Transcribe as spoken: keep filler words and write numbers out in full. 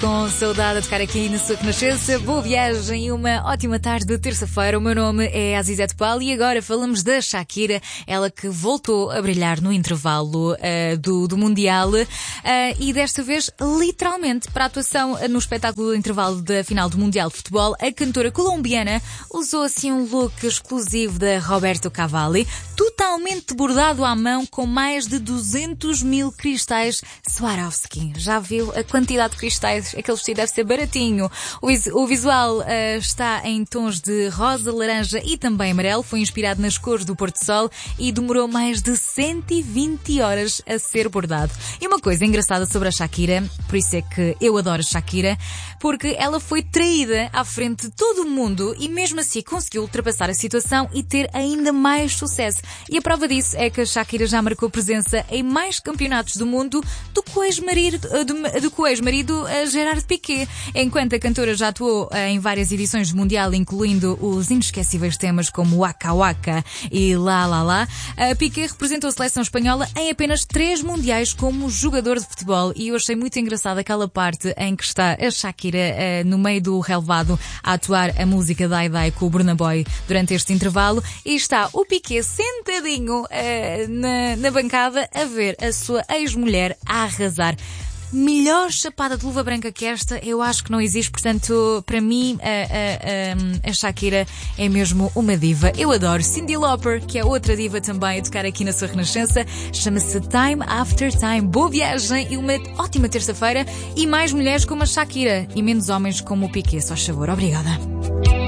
Com saudade a tocar aqui na sua Renascença. Boa viagem e uma ótima tarde de terça-feira. O meu nome é Azizete Paulo e agora falamos da Shakira, ela que voltou a brilhar no intervalo uh, do, do Mundial uh, e desta vez literalmente para a atuação no espetáculo do intervalo da final do Mundial de Futebol. A cantora colombiana usou assim um look exclusivo da Roberto Cavalli, totalmente bordado à mão com mais de duzentos mil cristais Swarovski. Já viu a quantidade de cristais? Aquele vestido deve ser baratinho. O, o visual uh, está em tons de rosa, laranja e também amarelo. Foi inspirado nas cores do Porto Sol e demorou mais de cento e vinte horas a ser bordado. E uma coisa engraçada sobre a Shakira, por isso é que eu adoro a Shakira, porque ela foi traída à frente de todo o mundo e mesmo assim conseguiu ultrapassar a situação e ter ainda mais sucesso. E a prova disso é que a Shakira já marcou presença em mais campeonatos do mundo do que o ex-marido, do, do que o ex-marido Gerard Piqué. Enquanto a cantora já atuou em várias edições do Mundial, incluindo os inesquecíveis temas como Waka Waka e La La La, a Piqué representou a seleção espanhola em apenas três mundiais como jogador de futebol. E eu achei muito engraçada aquela parte em que está a Shakira uh, no meio do relevado a atuar a música Dai Dai com o Burna Boy durante este intervalo e está o Piqué sentadinho uh, na, na bancada a ver a sua ex-mulher a arrasar. Melhor chapada de luva branca que esta eu acho que não existe, portanto para mim a, a, a, a Shakira é mesmo uma diva. Eu adoro Cyndi Lauper, que é outra diva também a tocar aqui na sua Renascença. Chama-se Time After Time. Boa viagem e uma ótima terça-feira e mais mulheres como a Shakira e menos homens como o Piqué, só favor. Obrigada.